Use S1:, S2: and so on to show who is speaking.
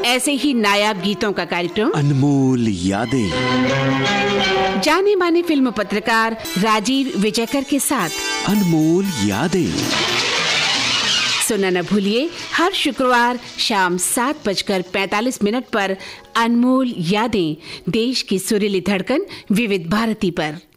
S1: ऐसे ही नायाब गीतों का कार्यक्रम
S2: अनमोल यादें,
S1: जाने माने फिल्म पत्रकार राजीव विजयकर के साथ
S2: अनमोल यादें
S1: सुनना न भूलिए हर शुक्रवार शाम 7:45 पर अनमोल यादें, देश की सुरीली धड़कन विविध भारती पर।